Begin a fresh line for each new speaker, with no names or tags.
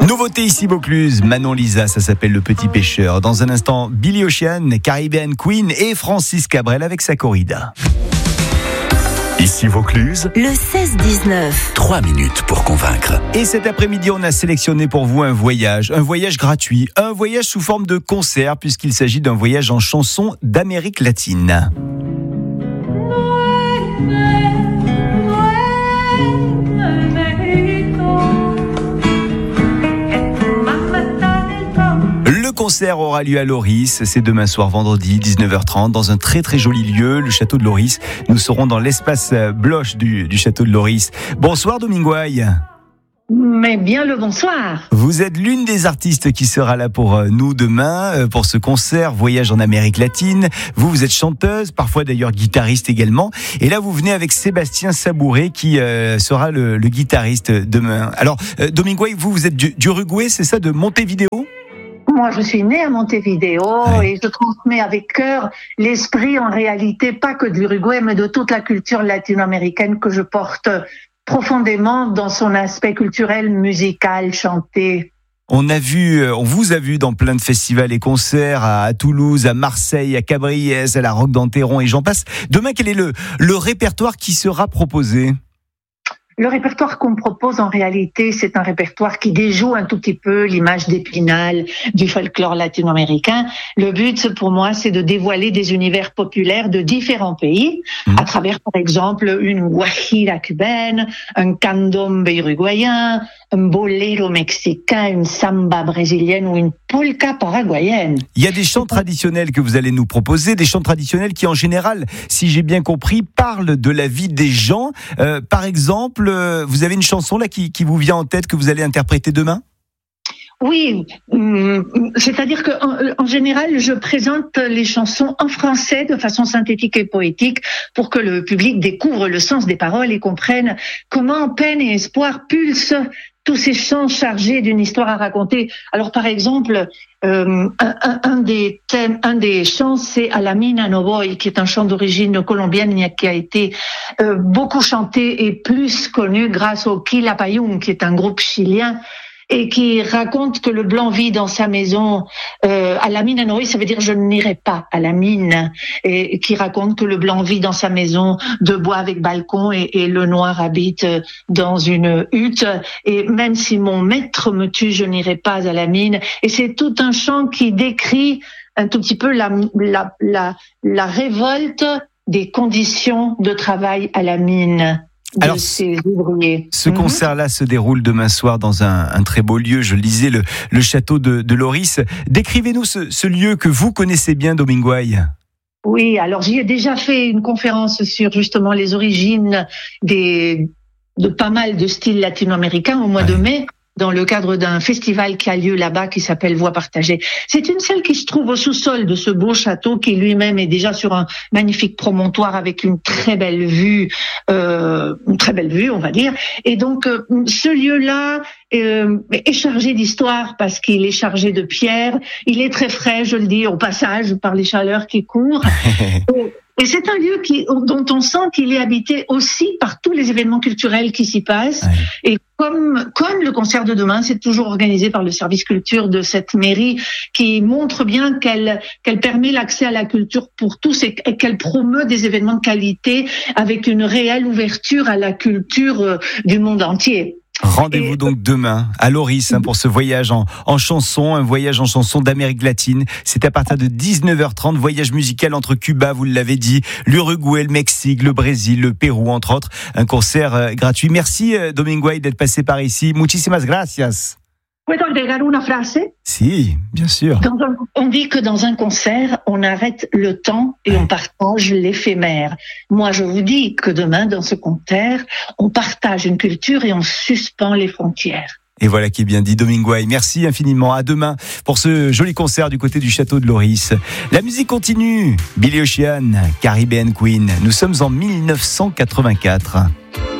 Nouveauté ici Vaucluse, Manon Lisa, ça s'appelle Le Petit Pêcheur. Dans un instant, Billy Ocean, Caribbean Queen et Francis Cabrel avec sa corrida.
Ici Vaucluse,
le 16-19.
3 minutes pour convaincre.
Et cet après-midi, on a sélectionné pour vous un voyage gratuit, un voyage sous forme de concert, puisqu'il s'agit d'un voyage en chansons d'Amérique latine. Le concert aura lieu à Loris, c'est demain soir vendredi 19h30 dans un très très joli lieu, le château de Loris. Nous serons dans l'espace Bloch du château de Loris. Bonsoir Dominguaï.
Mais bien le bonsoir.
Vous êtes l'une des artistes qui sera là pour nous demain, pour ce concert Voyage en Amérique latine. Vous êtes chanteuse, parfois d'ailleurs guitariste également. Et là, vous venez avec Sébastien Sabouré qui sera le guitariste demain. Alors, Dominguaï, vous êtes d'Uruguay, c'est ça, de Montevideo ?
Moi, je suis née à Montevideo et je transmets avec cœur l'esprit, en réalité, pas que de l'Uruguay, mais de toute la culture latino-américaine que je porte profondément dans son aspect culturel, musical, chanté.
On vous a vu dans plein de festivals et concerts à Toulouse, à Marseille, à Cabriès, à la Roque d'Enterron et j'en passe. Demain, quel est le répertoire qui sera proposé ?
Le répertoire qu'on propose, en réalité, c'est un répertoire qui déjoue un tout petit peu l'image d'Épinal du folklore latino-américain. Le but, pour moi, c'est de dévoiler des univers populaires de différents pays, à travers, par exemple, une guajira cubaine, un candombe uruguayen, un bolero mexicain, une samba brésilienne ou une polka paraguayenne.
Il y a des chants traditionnels que vous allez nous proposer, des chants traditionnels qui, en général, si j'ai bien compris, parlent de la vie des gens. Par exemple, vous avez une chanson là qui vous vient en tête que vous allez interpréter demain ?
Oui, c'est-à-dire que en général, je présente les chansons en français de façon synthétique et poétique pour que le public découvre le sens des paroles et comprenne comment peine et espoir pulsent tous ces chants chargés d'une histoire à raconter. Alors, par exemple, un des chants, c'est A la mina no voy, qui est un chant d'origine colombienne qui a été beaucoup chanté et plus connu grâce au Quilapayún, qui est un groupe chilien et qui raconte que le blanc vit dans sa maison. A la mina no voy, ça veut dire je n'irai pas à la mine, et qui raconte que le blanc vit dans sa maison de bois avec balcon et le noir habite dans une hutte. Et même si mon maître me tue, je n'irai pas à la mine. Et c'est tout un chant qui décrit un tout petit peu la révolte des conditions de travail à la mine.
Alors, ce concert-là se déroule demain soir dans un très beau lieu, je le disais, le château de Loris. Décrivez-nous ce lieu que vous connaissez bien, Dominguaï.
Oui, alors j'y ai déjà fait une conférence sur justement les origines de pas mal de styles latino-américains au mois de mai, dans le cadre d'un festival qui a lieu là-bas qui s'appelle Voix partagée. C'est une salle qui se trouve au sous-sol de ce beau château qui lui-même est déjà sur un magnifique promontoire avec une très belle vue, on va dire. Et donc, ce lieu-là est chargé d'histoire parce qu'il est chargé de pierre. Il est très frais, je le dis au passage, par les chaleurs qui courent. Et c'est un lieu dont on sent qu'il est habité aussi par tous les événements culturels qui s'y passent. Ouais. Et comme le concert de demain, c'est toujours organisé par le service culture de cette mairie qui montre bien qu'elle permet l'accès à la culture pour tous et qu'elle promeut des événements de qualité avec une réelle ouverture à la culture du monde entier.
Rendez-vous donc demain à Loris pour ce voyage en chanson, un voyage en chanson d'Amérique latine. C'est à partir de 19h30, voyage musical entre Cuba, vous l'avez dit, l'Uruguay, le Mexique, le Brésil, le Pérou, entre autres. Un concert gratuit. Merci Dominguaï d'être passé par ici. Muchísimas gracias.
¿Puedo agregar una frase?
Si, bien sûr.
On dit que dans un concert, on arrête le temps et on partage l'éphémère. Moi, je vous dis que demain, dans ce concert, on partage une culture et on suspend les frontières.
Et voilà qui est bien dit, Dominguaï. Merci infiniment. À demain pour ce joli concert du côté du château de Loris. La musique continue. Billy Ocean, Caribbean Queen. Nous sommes en 1984.